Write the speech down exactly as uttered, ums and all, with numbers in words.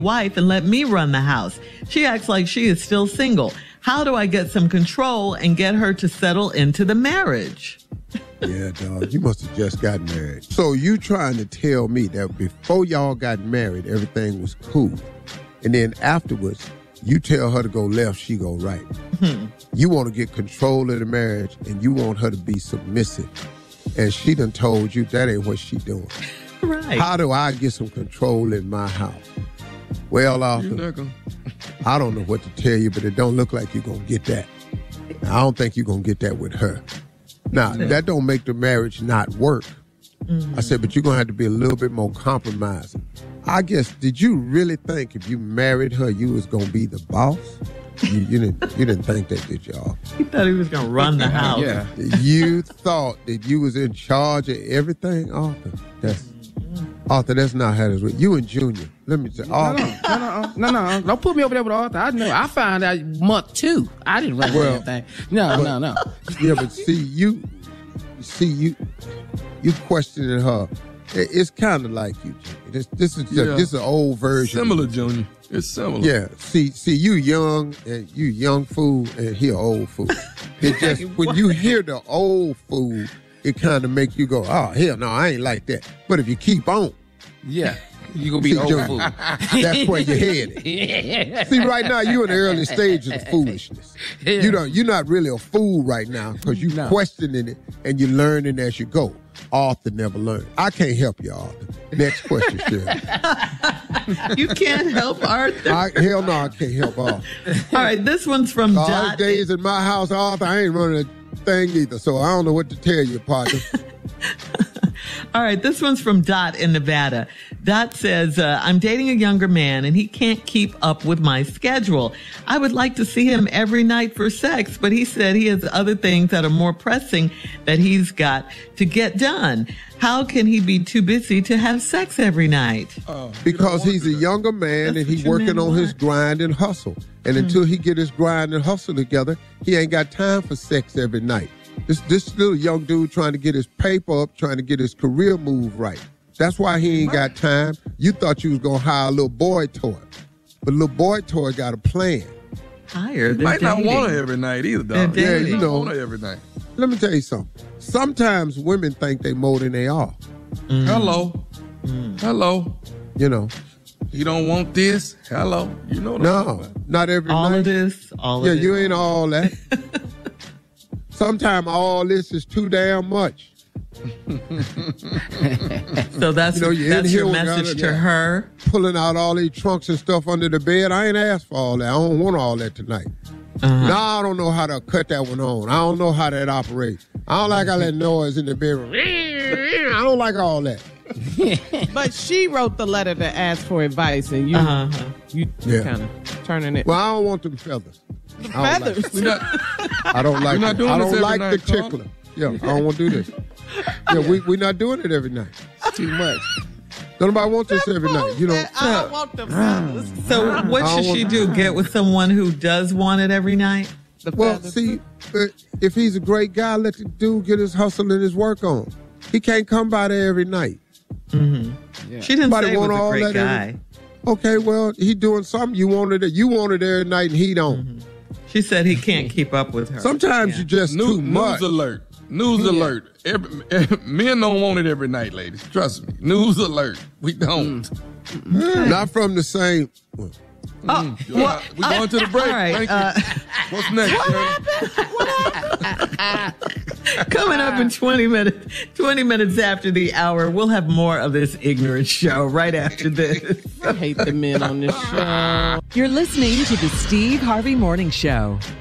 wife and let me run the house. She acts like she is still single. How do I get some control and get her to settle into the marriage? Yeah, dog, you must have just got married. So you trying to tell me that before y'all got married, everything was cool. And then afterwards, you tell her to go left, she go right. Hmm. You want to get control of the marriage and you want her to be submissive. And she done told you that ain't what she doing. Right. How do I get some control in my house? Well, Arthur, gonna... I don't know what to tell you, but it don't look like you're going to get that. Now, I don't think you're going to get that with her. Now, that don't make the marriage not work. Mm-hmm. I said, but you're going to have to be a little bit more compromising. I guess, did you really think if you married her, you was going to be the boss? You, you didn't you didn't think that, did y'all? He thought he was going to run the house. Yeah. You thought that you was in charge of everything, Arthur? That's Arthur, that's not how this works. You and Junior, let me say, Arthur. No, no, no, no, no, don't put me over there with Arthur. I know. I found out month two. I didn't run well, anything. No, but, no, no. Yeah, but see, you, see, you, you questioning her. It's kind of like you, Junior. This, this is just, yeah. this is an old version. Similar, Junior. It's similar. Yeah. See, see, you young and you young fool, and he an old fool. It just when you hear the old fool, it kind of make you go, oh hell no, I ain't like that. But if you keep on, yeah, you gonna be the old fool. That's where you're headed. See, right now you in the early stages of foolishness. Yeah. You don't, you're not really a fool right now because you're no. questioning it and you're learning as you go. Arthur never learned. I can't help you, Arthur. Next question, Shirley. You can't help Arthur? I, hell no, I can't help Arthur. All right, this one's from All Dot. days in my house, Arthur, I ain't running a thing either, so I don't know what to tell you, partner. All right, this one's from Dot in Nevada. Dot says, uh, I'm dating a younger man and he can't keep up with my schedule. I would like to see him every night for sex, but he said he has other things that are more pressing that he's got to get done. How can he be too busy to have sex every night? Uh, because he's a younger man and he's working on his grind and hustle. And mm. until he get his grind and hustle together, he ain't got time for sex every night. This this little young dude trying to get his paper up, trying to get his career move right. That's why he ain't got time. You thought you was going to hire a little boy toy. But little boy toy got a plan. Hire? Might dating. not want her every night either, dog. Yeah, you know. Want her every night. Let me tell you something. Sometimes women think they more than they are. Mm. Hello. Mm. Hello. You know. You don't want this? Hello. You know what no, I'm talking about. Not every all night. All of this? All yeah, of this. Yeah, you ain't all that. Sometimes all this is too damn much. So that's, you know, that's your message to her? Pulling out all these trunks and stuff under the bed. I ain't asked for all that. I don't want all that tonight. Uh-huh. Now I don't know how to cut that one on. I don't know how that operates. I don't like all that noise in the bedroom. I don't like all that. But she wrote the letter to ask for advice, and you, uh-huh. you yeah. kind of turning it. Well, I don't want them feathers. The feathers. Like not, I don't like. Not doing I this don't like night, the tickler. Yeah, I don't want to do this. Yeah, we we're not doing it every night. It's too much. Don't nobody want this every night. You know. I don't want the feathers. So what should she do? Get with someone who does want it every night? The well, see, if he's a great guy, let the dude get his hustle and his work on. He can't come by there every night. Mm-hmm. Yeah. She didn't Somebody say he was a great guy. Every, okay, well, he doing something. You wanted it. You wanted it every night, and he don't. Mm-hmm. She said he can't keep up with her. Sometimes yeah. you just news, too much. News alert. News yeah. alert. Every, every, men don't want it every night, ladies. Trust me. News alert. We don't. Mm. Not from the same. Well, Oh, mm. well, we going uh, to the break. Right, Thank uh, you. What's next? What happened? What happened? Coming up in twenty minutes, twenty minutes after the hour, we'll have more of this ignorant show right after this. I hate the men on this show. You're listening to the Steve Harvey Morning Show.